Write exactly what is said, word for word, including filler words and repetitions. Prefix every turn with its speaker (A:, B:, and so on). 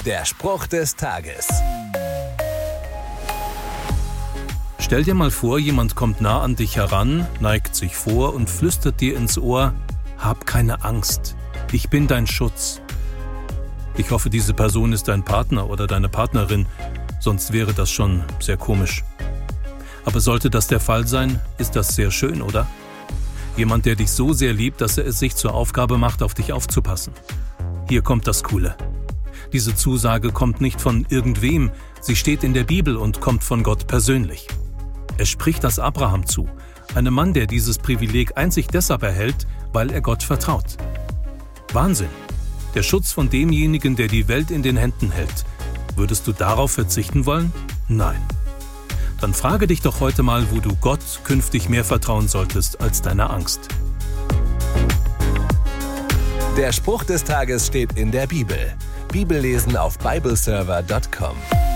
A: Der Spruch des Tages.
B: Stell dir mal vor, jemand kommt nah an dich heran, neigt sich vor und flüstert dir ins Ohr: Hab keine Angst, ich bin dein Schutz. Ich hoffe, diese Person ist dein Partner oder deine Partnerin, sonst wäre das schon sehr komisch. Aber sollte das der Fall sein, ist das sehr schön, oder? Jemand, der dich so sehr liebt, dass er es sich zur Aufgabe macht, auf dich aufzupassen. Hier kommt das Coole. Diese Zusage kommt nicht von irgendwem, sie steht in der Bibel und kommt von Gott persönlich. Es spricht das Abraham zu, einem Mann, der dieses Privileg einzig deshalb erhält, weil er Gott vertraut. Wahnsinn! Der Schutz von demjenigen, der die Welt in den Händen hält. Würdest du darauf verzichten wollen? Nein. Dann frage dich doch heute mal, wo du Gott künftig mehr vertrauen solltest als deiner Angst.
A: Der Spruch des Tages steht in der Bibel. Bibellesen auf bibleserver punkt com.